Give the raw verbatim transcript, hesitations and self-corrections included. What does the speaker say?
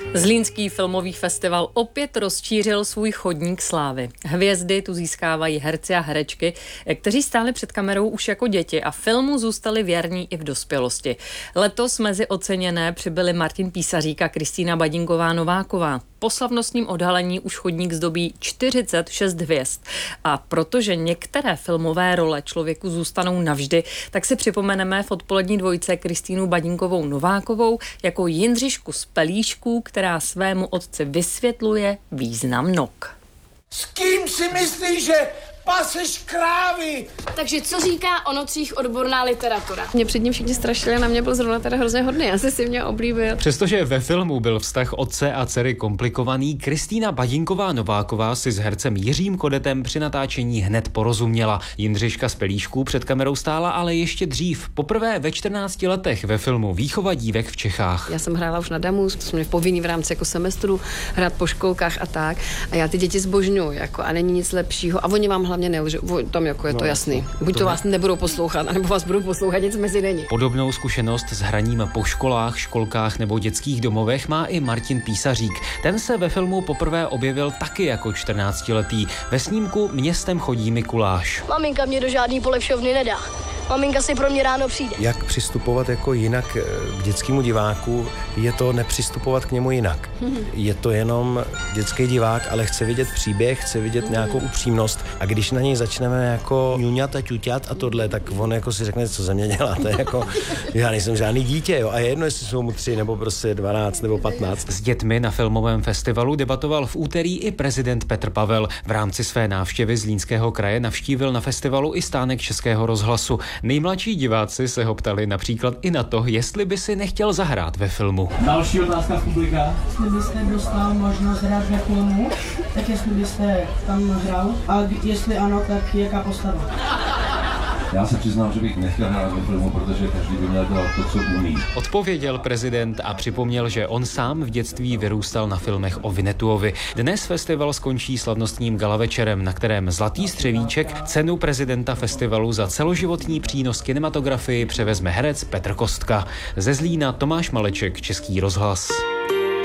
Zlínský filmový festival opět rozšířil svůj chodník slávy. Hvězdy tu získávají herci a herečky, kteří stáli před kamerou už jako děti a filmu zůstali věrní i v dospělosti. Letos mezi oceněné přibyli Martin Písařík a Kristýna Badinková-Nováková. Po slavnostním odhalení už chodník zdobí čtyřicet šest hvězd. A protože některé filmové role člověku zůstanou navždy, tak si připomeneme v odpolední dvojce Kristýnu Badinkovou-Novákovou jako Jindřišku z Pelíšků, která svému otci vysvětluje význam nok. S kým si myslíš, že paseš krávy? Takže co říká o nocích odborná literatura? Mě před ním všichni strašili a na mě byl zrovna teda hrozně hodný, asi si mě oblíbil. Přestože ve filmu byl vztah otce a dcery komplikovaný, Kristýna Badinková-Nováková si s hercem Jiřím Kodetem při natáčení hned porozuměla. Jindřiška z Pelíšků před kamerou stála ale ještě dřív. Poprvé ve čtrnácti letech ve filmu Výchova dívek v Čechách. Já jsem hrála už na Damus, to jsme měli povinný v rámci jako semestru hrát po školkách a tak. A já ty děti zbožňuji, jako a není nic lepšího. A oni vám hlavně nelžou, tam jako je to jasný. Buď to vás nebudou poslouchat, anebo vás budou poslouchat, nic mezi není. Podobnou zkušenost s hraním po školách, školkách nebo dětských domovech má i Martin Písařík. Ten se ve filmu poprvé objevil taky jako čtrnáctiletý. Ve snímku Městem chodí Mikuláš. Maminka mě do žádný polevšovny nedá. Maminka si pro mě ráno přijde. Jak přistupovat jako jinak k dětskému diváku, je to nepřistupovat k němu jinak. Je to jenom dětský divák, ale chce vidět příběh, chce vidět nějakou upřímnost a když na něj začneme jako ňuňat a ťuťat a tohle, tak on jako si řekne, co ze mě děláte, jako já nejsem žádný dítě, jo, a je jedno, jestli jsou mu tři nebo prostě dvanáct nebo patnáct. S dětmi na filmovém festivalu debatoval v úterý i prezident Petr Pavel. V rámci své návštěvy Zlínského kraje navštívil na festivalu i stánek Českého rozhlasu. Nejmladší diváci se ho ptali například i na to, jestli by si nechtěl zahrát ve filmu. Další otázka z publika. Jestli byste dostal možnost hrát ve filmu, tak jestli byste tam hrál a jestli ano, tak jaká postava? Já se přiznám, že bych nechtěl hrát ve filmu, protože každý by měl dělat to, co umí. Odpověděl prezident a připomněl, že on sám v dětství vyrůstal na filmech o Vinetuovi. Dnes festival skončí slavnostním gala večerem, na kterém Zlatý střevíček, cenu prezidenta festivalu za celoživotní přínos kinematografii, převezme herec Petr Kostka. Ze Zlína Tomáš Maleček, Český rozhlas.